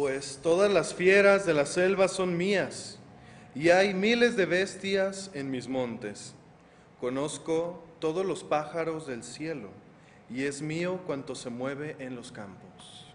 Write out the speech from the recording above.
Pues todas las fieras de la selva son mías, y hay miles de bestias en mis montes. Conozco todos los pájaros del cielo, y es mío cuanto se mueve en los campos.